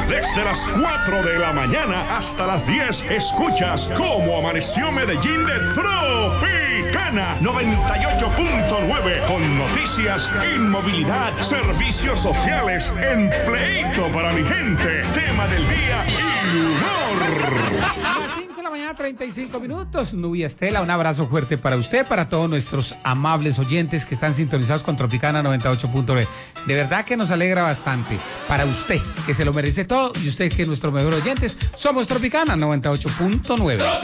Desde las 4 de la mañana hasta las 10 escuchas Cómo Amaneció Medellín de Tropicana 98.9 con noticias, inmovilidad, servicios sociales, empleito para mi gente, tema del día y humor. A las 5 de la mañana, 35 minutos. Nubia Estela, un abrazo fuerte para usted, para todos nuestros amables oyentes que están sintonizados con Tropicana 98.9. De verdad que nos alegra bastante. Para usted, que se lo merece todo, y usted que es nuestro mejor oyentes, somos Tropicana 98.9.